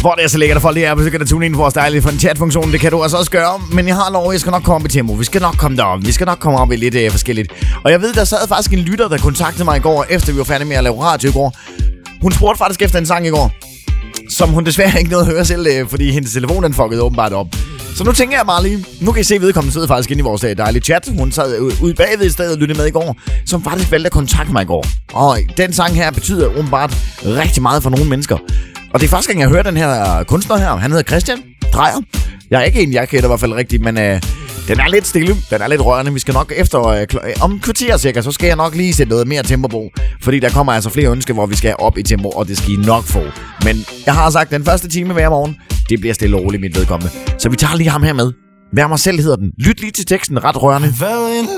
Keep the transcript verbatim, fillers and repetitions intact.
Hvor det er så lækkert, at folk lige er begyndt at tune ind på vores dejlige for en chatfunktion. Det kan du altså også gøre. Men jeg har lov, jeg skal nok komme op i tempo. Vi skal nok komme derop. Vi skal nok komme op i lidt uh, forskelligt. Og jeg ved, der sad faktisk en lytter, der kontaktede mig i går, efter vi var færdige med at lave radio i går. Hun spurgte faktisk efter en sang i går, som hun desværre ikke nåede at høre selv, uh, fordi hendes telefon den fuckede åbenbart op. Så nu tænker jeg bare lige, nu kan I se, vedkommende sidder faktisk inde i vores dejlige chat. Hun sad ude bagved i stedet og lyttede med i går, som faktisk valgte at kontakte mig i går. Og den sang her betyder åbenbart rigtig meget for nogle mennesker. Og det er første gang, jeg hører den her kunstner her. Han hedder Christian Drejer. Jeg er ikke en, jeg kender i hvert fald rigtigt, men øh, den er lidt stille. Den er lidt rørende. Vi skal nok efter øh, kl- om kvarter cirka, så skal jeg nok lige sætte noget mere tempo på. Fordi der kommer altså flere ønsker, hvor vi skal op i tempo, og det skal I nok få. Men jeg har sagt, den første time hver morgen, det bliver stille og roligt mit vedkommende. Så vi tager lige ham her med. Vær mig selv hedder den. Lyt lige til teksten, ret rørende.